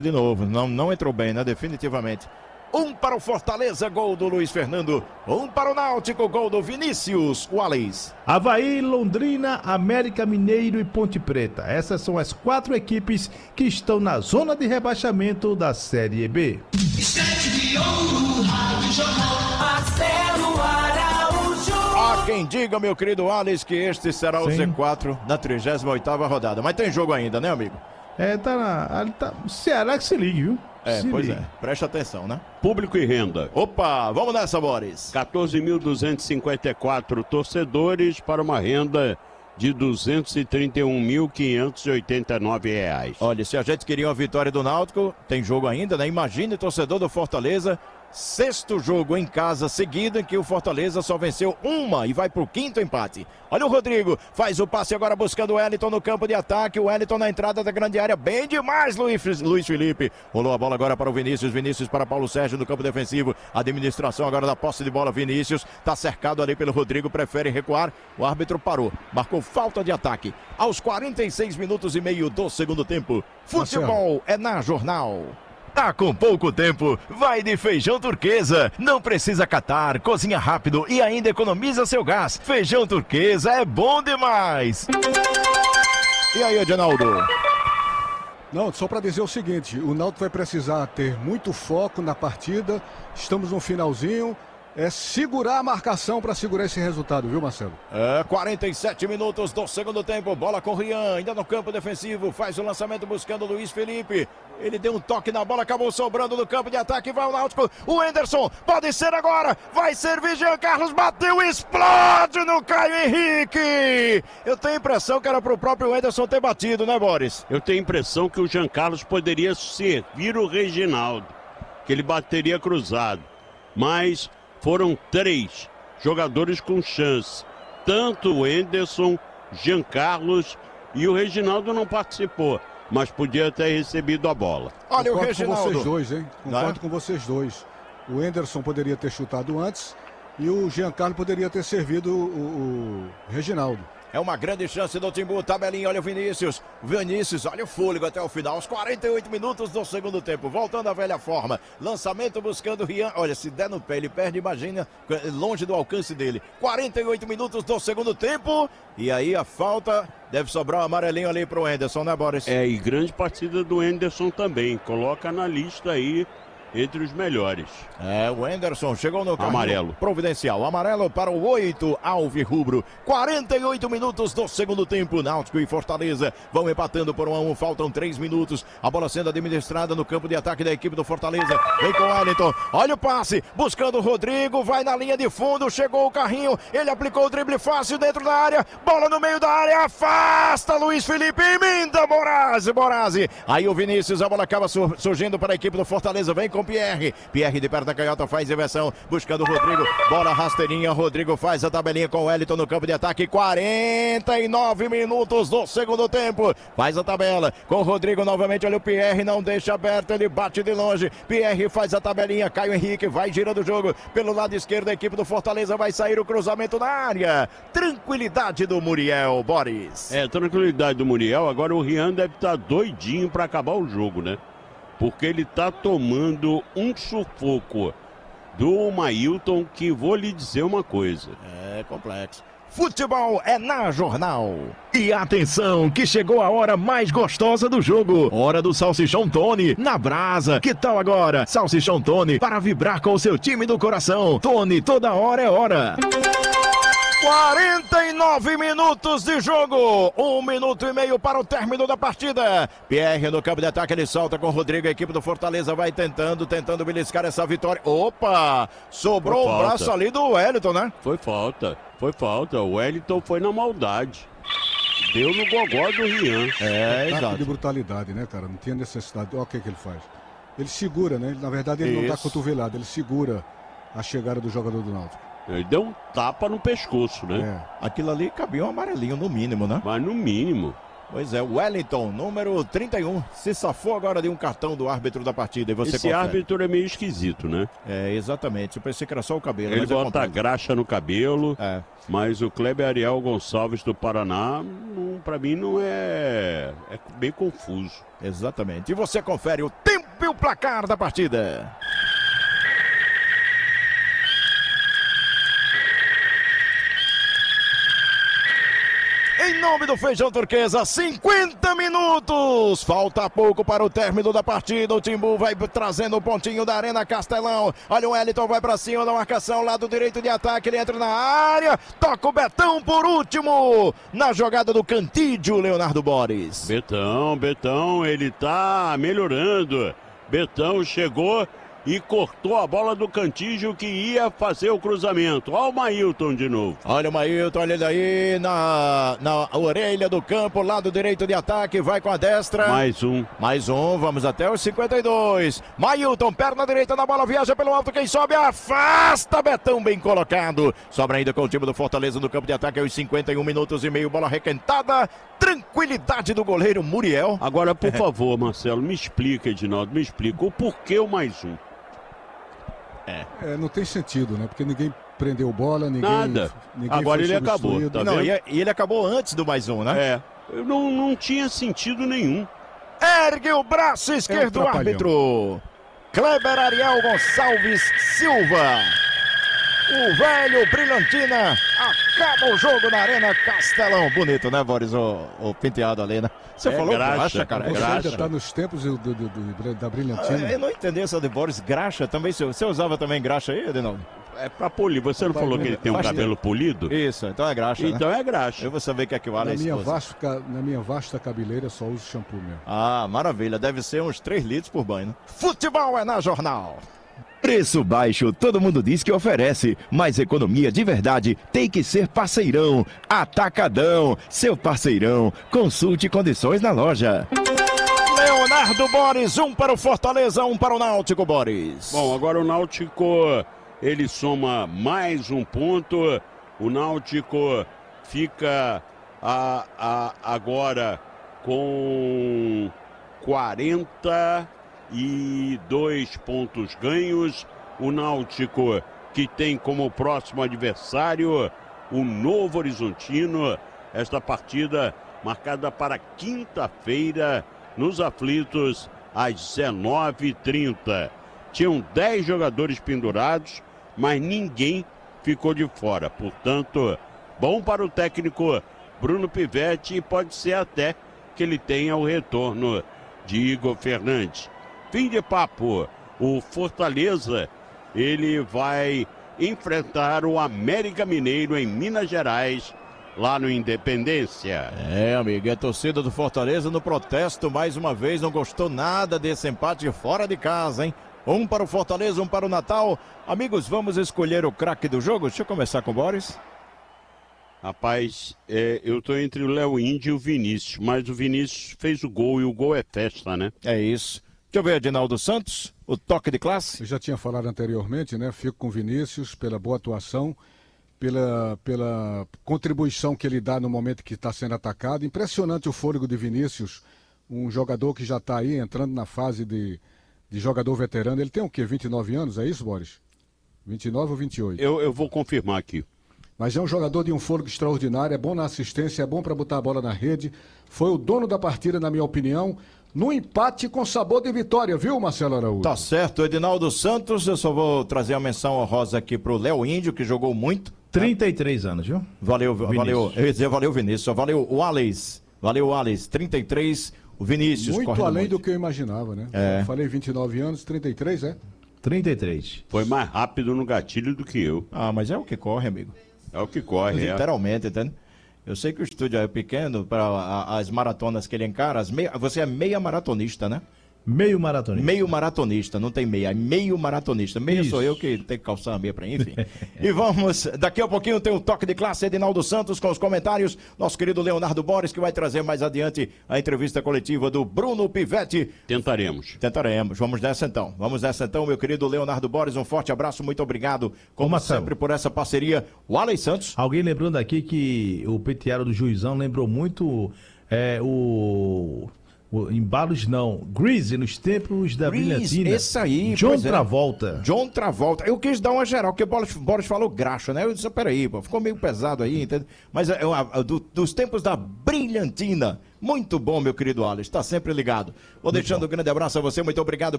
De novo, não entrou bem, né? Definitivamente. Um para o Fortaleza, gol do Luiz Fernando. Um para o Náutico, gol do Vinícius Wallace. Avaí, Londrina, América Mineiro e Ponte Preta. Essas são as 4 equipes que estão na zona de rebaixamento da Série B. Há quem diga, meu querido Wallace, que este será o Z4 na 38ª rodada. Mas tem jogo ainda, né, amigo? Ceará que se ligue, viu? Presta atenção, né? Público e renda. Opa, vamos nessa, Boris. 14.254 torcedores para uma renda de R$ 231.589. Olha, se a gente queria uma vitória do Náutico, tem jogo ainda, né? Imagine, torcedor do Fortaleza, 6º jogo em casa seguido em que o Fortaleza só venceu uma e vai pro 5º empate. Olha o Rodrigo, faz o passe agora buscando o Wellington no campo de ataque, o Wellington na entrada da grande área, bem demais Luiz Felipe. Rolou a bola agora para o Vinícius para Paulo Sérgio no campo defensivo, administração agora da posse de bola, Vinícius, tá cercado ali pelo Rodrigo, prefere recuar, o árbitro parou, marcou falta de ataque. Aos 46 minutos e meio do segundo tempo, futebol é na Jornal. Tá com pouco tempo, vai de Feijão Turquesa. Não precisa catar, cozinha rápido e ainda economiza seu gás. Feijão Turquesa é bom demais. E aí, Adinaldo? Não, só para dizer o seguinte, o Náutico vai precisar ter muito foco na partida. Estamos no finalzinho. É segurar a marcação para segurar esse resultado, viu, Marcelo? 47 minutos do segundo tempo, bola com o Rian, ainda no campo defensivo, faz o lançamento buscando o Luiz Felipe. Ele deu um toque na bola, acabou sobrando no campo de ataque, vai o Náutico, o Anderson, pode ser agora, vai servir Jean Carlos, bateu, explode no Caio Henrique. Eu tenho a impressão que era pro próprio Anderson ter batido, né, Boris? Eu tenho a impressão que o Jean Carlos poderia servir o Reginaldo, que ele bateria cruzado, mas foram 3 jogadores com chance. Tanto o Anderson, Jean Carlos e o Reginaldo não participou, mas podia ter recebido a bola. Olha, Concordo o Reginaldo. com vocês dois, hein? Concordo com vocês dois. O Anderson poderia ter chutado antes e o Jean Carlos poderia ter servido o Reginaldo. É uma grande chance do Timbu, tabelinha, olha o Vinícius, olha o fôlego até o final, aos 48 minutos do segundo tempo, voltando à velha forma, lançamento buscando o Rian, olha, se der no pé ele perde, imagina, longe do alcance dele, 48 minutos do segundo tempo, e aí a falta, deve sobrar um amarelinho ali pro Anderson, né, Boris? E grande partida do Anderson também, coloca na lista aí, entre os melhores. O Anderson chegou no carrinho amarelo providencial, amarelo para o 8 alvirrubro, 48 minutos do segundo tempo, Náutico e Fortaleza vão empatando por 1-1, faltam 3 minutos, a bola sendo administrada no campo de ataque da equipe do Fortaleza, vem com o Wellington, olha o passe, buscando o Rodrigo, vai na linha de fundo, chegou o carrinho, ele aplicou o drible fácil dentro da área, bola no meio da área, afasta Luiz Felipe, emenda Borazzi, aí o Vinícius, a bola acaba surgindo para a equipe do Fortaleza, vem com Pierre de perto da canhota, faz inversão, buscando o Rodrigo, bola rasteirinha, Rodrigo faz a tabelinha com o Wellington no campo de ataque, 49 minutos do segundo tempo, faz a tabela, com o Rodrigo novamente, olha o Pierre, não deixa aberto, ele bate de longe, Pierre faz a tabelinha, Caio Henrique vai girando o jogo, pelo lado esquerdo a equipe do Fortaleza vai sair o cruzamento na área, tranquilidade do Muriel, Boris. Tranquilidade do Muriel, agora o Rian deve estar doidinho para acabar o jogo, né? Porque ele tá tomando um sufoco do Mailton, que vou lhe dizer uma coisa. É complexo. Futebol é na Jornal. E atenção, que chegou a hora mais gostosa do jogo. Hora do Salsichão Tony, na brasa. Que tal agora? Salsichão Tony, para vibrar com o seu time do coração. Tony, toda hora é hora. 49 minutos de jogo, 1 minuto e meio para o término da partida. Pierre no campo de ataque, ele solta com o Rodrigo, a equipe do Fortaleza vai tentando beliscar essa vitória. Opa, sobrou o braço ali do Wellington, né? Foi falta, o Wellington foi na maldade. Deu no gogó do Rian. Exato. De brutalidade, né, cara? Não tinha necessidade. Olha o que ele faz. Ele segura, né? Na verdade ele não dá cotovelada, ele segura a chegada do jogador do Náutico. Ele deu um tapa no pescoço, né? Aquilo ali cabia um amarelinho, no mínimo, né? Mas no mínimo. Pois é, Wellington, número 31, se safou agora de um cartão do árbitro da partida. E você Esse árbitro é meio esquisito, né? É, exatamente. Eu pensei que era só o cabelo. Ele bota graxa no cabelo, mas o Kleber Ariel Gonçalves do Paraná, pra mim, não é bem confuso. Exatamente. E você confere o tempo e o placar da partida. Em nome do Feijão Turquesa, 50 minutos. Falta pouco para o término da partida. O Timbu vai trazendo o pontinho da Arena Castelão. Olha o Wellington, vai para cima da marcação, lado direito de ataque. Ele entra na área. Toca o Betão por último. Na jogada do Cantídio, Leonardo Boris. Betão, ele tá melhorando. Betão chegou e cortou a bola do Cantígio que ia fazer o cruzamento. Olha o Mailton de novo. Olha o Mailton, olha ele aí na orelha do campo, lado direito de ataque, vai com a destra. Mais um, vamos até os 52. Mailton, perna direita na bola, viaja pelo alto, quem sobe afasta, Betão bem colocado. Sobra ainda com o time do Fortaleza no campo de ataque aos 51 minutos e meio, bola requentada. Tranquilidade do goleiro Muriel. Agora, por favor, Marcelo, me explica, Edinaldo, me explica o porquê o mais um. Não tem sentido, né? Porque ninguém prendeu bola, ninguém... Nada. Agora ele acabou, tá Não, vendo? e ele acabou antes do mais um, né? Não tinha sentido nenhum. Ergue o braço esquerdo do árbitro. Kleber Ariel Gonçalves Silva. O velho Brilhantina acaba o jogo na Arena Castelão. Bonito, né, Boris? O penteado ali, né? Você falou graxa, cara. Você ainda tá nos tempos da Brilhantina. Eu não entendi essa de Boris. Graxa também. Você usava também graxa aí, Edinaldo? É pra polir. Você não falou que ele tem um cabelo polido? Isso, então é graxa, Então é graxa. Eu vou saber o que é que vale Na minha vasta cabeleira só uso shampoo mesmo. Ah, maravilha. Deve ser uns 3 litros por banho, né? Futebol é na Jornal. Preço baixo, todo mundo diz que oferece, mas economia de verdade tem que ser Parceirão. Atacadão, seu parceirão. Consulte condições na loja. Leonardo Boris, 1 para o Fortaleza, 1 para o Náutico, Boris. Bom, agora o Náutico, ele soma mais um ponto. O Náutico fica agora com 42 pontos ganhos. O Náutico, que tem como próximo adversário o Novo Horizontino. Esta partida marcada para quinta-feira nos Aflitos às 19h30. Tinham 10 jogadores pendurados, mas ninguém ficou de fora. Portanto, bom para o técnico Bruno Pivetti e pode ser até que ele tenha o retorno de Igor Fernandes. Fim de papo, o Fortaleza, ele vai enfrentar o América Mineiro em Minas Gerais, lá no Independência. Amigo, a torcida do Fortaleza no protesto, mais uma vez, não gostou nada desse empate fora de casa, hein? 1 para o Fortaleza, 1 para o Natal. Amigos, vamos escolher o craque do jogo? Deixa eu começar com o Boris. Rapaz, eu tô entre o Léo Índio e o Vinícius, mas o Vinícius fez o gol e o gol é festa, né? É isso. Deixa eu ver, Edinaldo Santos, o toque de classe. Eu já tinha falado anteriormente, né? Fico com o Vinícius pela boa atuação, pela contribuição que ele dá no momento que está sendo atacado. Impressionante o fôlego de Vinícius, um jogador que já está aí entrando na fase de jogador veterano. Ele tem o quê? 29 anos, é isso, Boris? 29 ou 28? Eu vou confirmar aqui. Mas é um jogador de um fôlego extraordinário, é bom na assistência, é bom para botar a bola na rede. Foi o dono da partida, na minha opinião, no empate com sabor de vitória, viu, Marcelo Araújo? Tá certo, Edinaldo Santos. Eu só vou trazer a menção honrosa aqui pro Léo Índio, que jogou muito. 33 anos, viu? Valeu. Eu ia dizer valeu, Vinícius. Só valeu o Alex. Valeu, o Alex. 33, o Vinícius. Muito além do que eu imaginava, né? Eu falei 29 anos, 33, é? 33. Foi mais rápido no gatilho do que eu. Ah, mas é o que corre, amigo. É o que corre, literalmente, entende? Eu sei que o estúdio é pequeno para as maratonas que ele encara. Você é meia maratonista, né? Meio maratonista. Meio maratonista, não tem meia, é meio maratonista. Meia sou eu que tenho que calçar a meia para enfim. E vamos, daqui a pouquinho tem o toque de classe Edinaldo Santos com os comentários. Nosso querido Leonardo Boris, que vai trazer mais adiante a entrevista coletiva do Bruno Pivetti. Tentaremos. Vamos nessa então, meu querido Leonardo Boris. Um forte abraço, muito obrigado, como sempre, por essa parceria. O Alex Santos. Alguém lembrando aqui que o penteado do Juizão lembrou muito Embalos não, Grease nos tempos da Brilhantina. Esse aí, John Travolta. John Travolta. Eu quis dar uma geral, porque Boris falou graxa, né? Eu disse, peraí, pô, ficou meio pesado aí, entendeu? Mas dos tempos da Brilhantina. Muito bom, meu querido Alex, está sempre ligado. Vou deixando um grande abraço a você, muito obrigado.